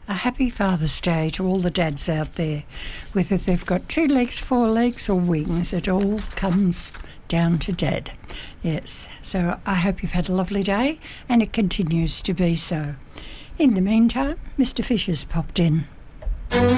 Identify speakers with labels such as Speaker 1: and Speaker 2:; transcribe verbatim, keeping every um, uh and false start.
Speaker 1: a happy Father's Day to all the dads out there. Whether they've got two legs, four legs or wings, it all comes down to Dad. Yes, so I hope you've had a lovely day and it continues to be so. In the meantime, Mister Fisher's popped in.